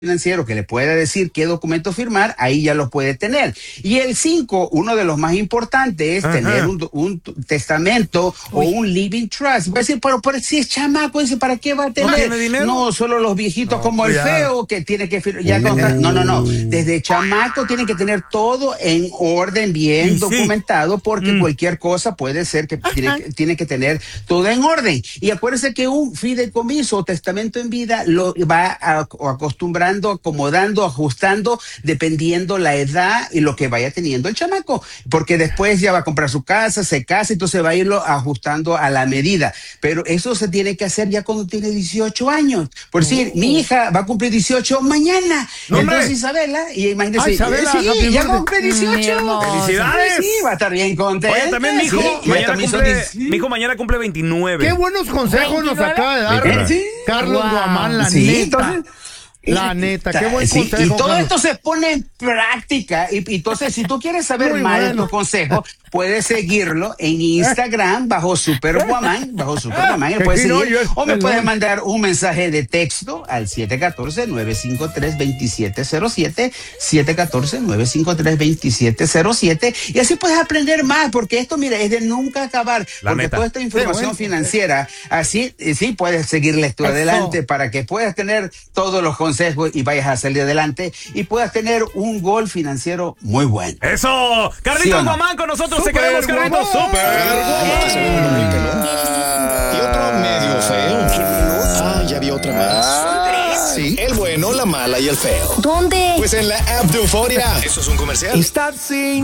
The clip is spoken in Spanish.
financiero que le pueda decir qué documento firmar, ahí ya lo puede tener. Y el 5, uno de los más importantes es tener un testamento o un living trust. Va a decir, pero si es chamaco, dice, ¿para qué va a tener? ¿No tiene dinero? No, solo los viejitos como el feo que tiene que firmar. No. Desde chamaco tiene que tener todo en orden, bien documentado, porque cualquier cosa puede ser que tiene que tener todo en orden. Y acuérdense que un fideicomiso o testamento en vida lo va acostumbrando, acomodando, ajustando, dependiendo la edad y lo que vaya teniendo el chamaco, porque después ya va a comprar su casa, se casa, entonces va a irlo ajustando a la medida, pero eso se tiene que hacer ya cuando tiene 18 años, por decir, mi hija va a cumplir 18 mañana, entonces Isabela, y imagínese, ya cumple 18, ¡felicidades! Sí, va a estar bien contenta. Oye, también mi hijo mañana cumple 29. Qué buenos consejos nos acaba de dar Carlos Guamán, la neta. La neta, qué buen consejo. Y todo esto se pone en práctica. Y entonces, si tú quieres saber más de estos consejos, puedes seguirlo en Instagram bajo Superwoman. Me puedes seguir, o me puedes mandar un mensaje de texto al 714-953-2707. 714-953-2707. Y así puedes aprender más, porque esto, mira, es de nunca acabar. Porque toda esta información financiera, así sí puedes seguirle esto adelante para que puedas tener todos los consejos y vayas a salir adelante y puedas tener un gol financiero muy bueno. ¡Eso! Carlitos Guamán con nosotros. Te queremos, Carlitos. ¡Súper! Y otro medio feo. Ya vi otra más. Sí, el bueno, la mala y el feo. ¿Dónde? Pues en la app de Euforia. ¿Eso es un comercial? Stop seeing